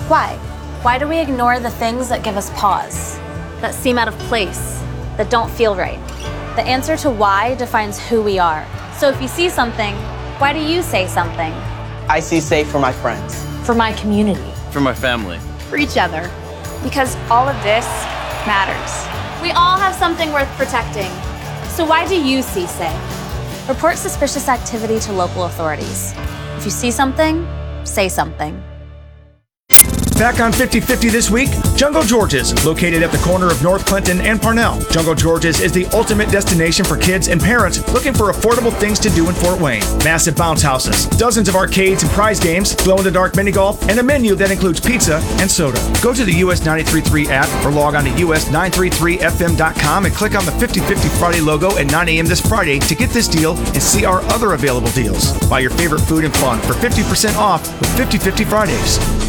Why? Why do we ignore the things that give us pause, that seem out of place, that don't feel right? The answer to why defines who we are. So if you see something, why do you say something? I see safe for my friends. For my community. For my family. For each other. Because all of this matters. We all have something worth protecting. So why do you see say? Report suspicious activity to local authorities. If you see something, say something. Back on 50/50 this week, Jungle George's, located at the corner of North Clinton and Parnell. Jungle George's is the ultimate destination for kids and parents looking for affordable things to do in Fort Wayne. Massive bounce houses, dozens of arcades and prize games, glow-in-the-dark mini golf, and a menu that includes pizza and soda. Go to the US 93.3 app or log on to us933fm.com and click on the 50/50 Friday logo at 9 a.m. this Friday to get this deal and see our other available deals. Buy your favorite food and fun for 50% off with 50/50 Fridays.